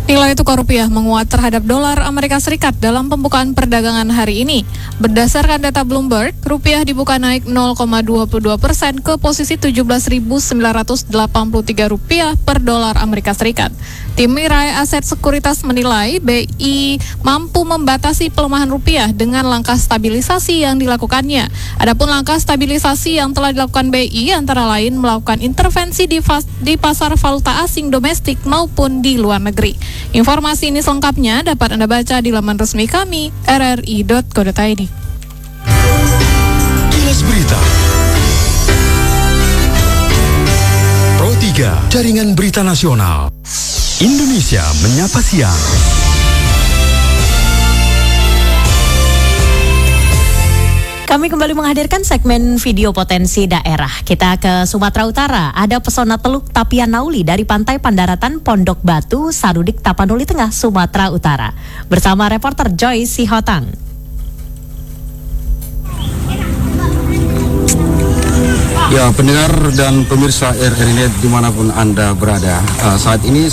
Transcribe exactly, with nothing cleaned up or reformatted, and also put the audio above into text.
Nilai tukar rupiah menguat terhadap dolar Amerika Serikat dalam pembukaan perdagangan hari ini. Berdasarkan data Bloomberg, rupiah dibuka naik nol koma dua puluh dua persen ke posisi tujuh belas ribu sembilan ratus delapan puluh tiga rupiah per dolar Amerika Serikat. Tim Mirai Aset Sekuritas menilai B I mampu membatasi pelemahan rupiah dengan langkah stabilisasi yang dilakukannya. Adapun langkah stabilisasi yang telah dilakukan B I antara lain melakukan intervensi di, fas- di pasar valuta asing domestik maupun di luar negeri. Informasi ini selengkapnya dapat Anda baca di laman resmi kami r r i dot co dot i d. Kilas Berita Pro tiga, Jaringan Berita Nasional Indonesia Menyapa Siang. Kami kembali menghadirkan segmen video potensi daerah. Kita ke Sumatera Utara. Ada pesona Teluk Tapian Nauli dari Pantai Pandaratan Pondok Batu, Sarudik, Tapanuli Tengah, Sumatera Utara. Bersama reporter Joy Sihotang. Ya, pendengar dan pemirsa R R I Net dimanapun Anda berada, uh, saat ini